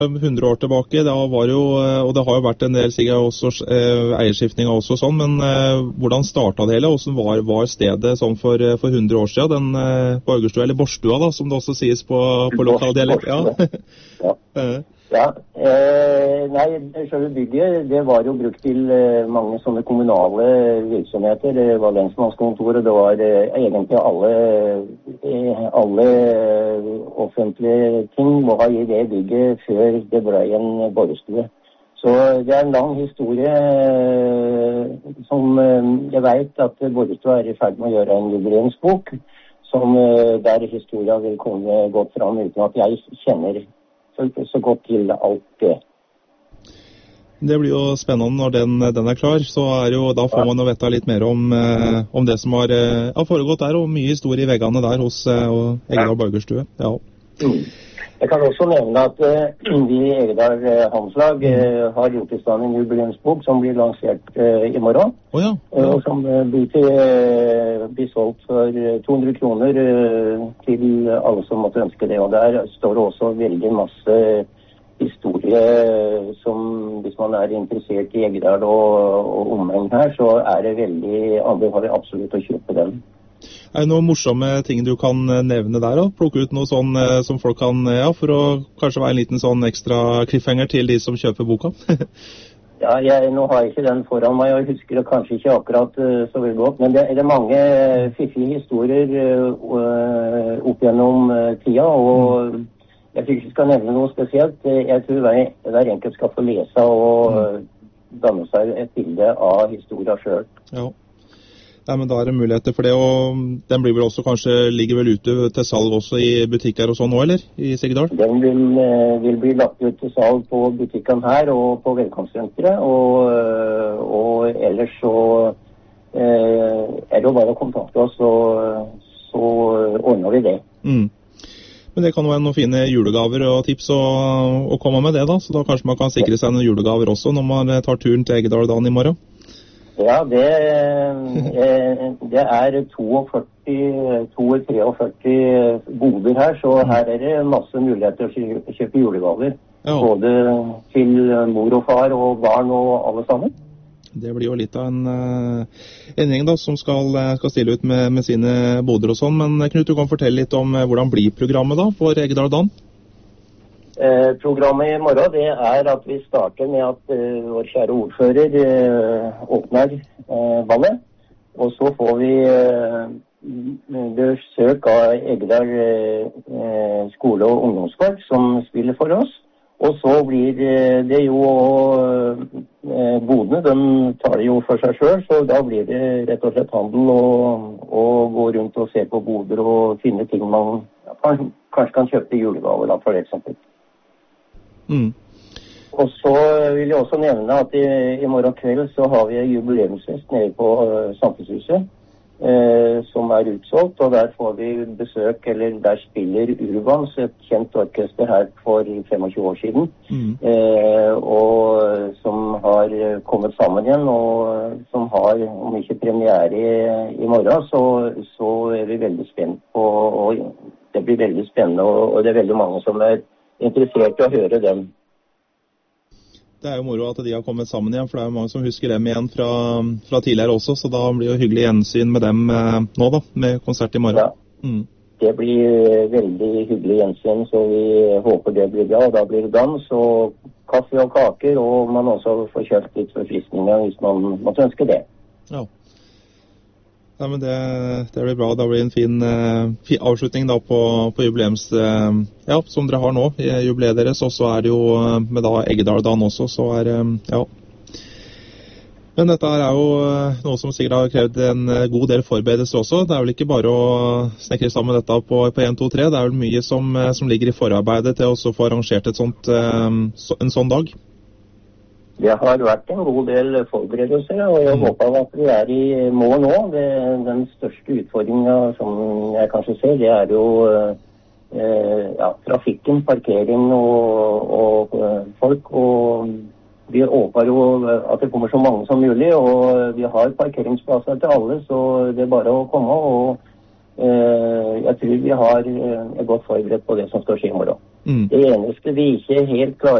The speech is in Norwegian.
100 år tilbake, det var jo, og det har jo vært en del sikkert også eierskiftninger også sånn, men hvordan startet det hele? Hvordan var stedet sånn for 100 år siden, den borgerstua, eller borstua da, som det også sies på lokaldialekt? Ja. Ja, nei, selve bygget, det var jo brukt til mange sånne kommunale virksomheter. Det var lensmannskontor, og det var egentlig alle offentlige ting var i det bygget før det ble en borgerstue. Så det en lang historie som jeg vet at borgerstua i ferd med å gjøre en jubileumsbok, som der historien vil komme godt fram uten at jeg kjenner så godt til alt det. Det blir jo spennende når den klar, så da får man jo vite litt mer om det som har foregått der, og mye historie i veggene der hos Egedal borgerstue. Ja. Jeg kan også nevne at vi i Egedal Hanslag har gjort i stand en jubileumsbok som blir lansert i morgen, og som blir solgt for 200 kroner til alle som måtte ønske det. Og der står det også veldig masse historie som, hvis man interessert i Egedal og omheng her, så det veldig anbefaler absolutt å kjøpe den. Det noen morsomme ting du kan nevne der da? Plukke ut noe sånn som folk kan, for å kanskje være en liten sånn ekstra cliffhanger til de som kjøper boka? Ja, nå har jeg ikke den foran meg, og jeg husker det kanskje ikke akkurat så veldig godt, men det er mange fiffige historier opp gjennom tida, og jeg tror ikke jeg skal nevne noe spesielt. Jeg tror hver enkelt skal få lese og danne seg et bilde av historien selv. Ja. Nei, men da det muligheter for det, og den blir vel også ligger vel ute til salg også i butikker og sånn nå, eller? I Sigdal? Den vil bli lagt ut til salg på butikken her og på velkomstsenteret, og ellers så det jo bare å kontakte oss, så ordner vi det. Men det kan jo være noen fine julegaver og tips å komme med det da, så da kanskje man kan sikre seg noen julegaver også når man tar turen til Egedal dagen i morgen? Ja, det 42-43 boder her, så her det masse muligheter til å kjøpe julegaver. Ja. Både til mor og far og barn og alle sammen. Det blir jo litt av en gjeng da, som skal stille ut med sine boder og sånn. Men Knut, du kan fortelle litt om hvordan blir programmet da for Egedal dagen? Programmet i morgen det at vi starter med at vår kjære ordfører åpner ballet, og så får vi besøk av Egedal skole- og ungdomskorps som spiller for oss, og så blir det jo bodene, de tar det jo for seg selv, så da blir det rett og slett handel og gå rundt og se på boder og finne ting man kanskje kan kjøpe i julegaver da, for eksempel. Og så vil jeg også nevne at i morgen kveld så har vi jubileumsfest nede på Samfunnshuset som utsolgt, og der får vi besøk, eller der spiller Urbans, et kjent orkester her for 25 år siden, og som har kommet sammen igjen, og som har, om ikke premiere i morgen, så vi veldig spent på, og det blir veldig spennende, og det veldig mange som interessert i å høre dem. Det jo moro at de har kommet sammen igjen, for det jo mange som husker dem igjen fra tidligere også, så da blir det hyggelig gjensyn med dem nå da, med konsert i morgen. Ja, det blir veldig hyggelig gjensyn, så vi håper det blir bra, og da blir det dans og kaffe og kaker, og man også får kjøpt litt forfriskninger hvis man måtte ønske det. Ja. Ja, men det blir bra. Det blir en fin avslutning da på jubileums, som dere har nå, i jubileet deres, og så det jo med da Egedal-dagen også, så ja. Men dette her jo noe som sikkert har krevd en god del forberedelse også. Det vel ikke bare å snekre sammen dette på 1, 2, 3. Det vel mye som ligger i forarbeidet til å få arrangert en sånn dag. Det har vært en god del forberedelser, og jeg håper at vi i mål nå. Den største utfordringen som jeg kanskje ser, det jo trafikken, parkering og folk, og vi håper jo at det kommer så mange som mulig, og vi har parkeringsplasser til alle, så det bare å komme, og jeg tror vi har godt forberedt på det som skal skje i morgen. Det eneste de ikke helt klarer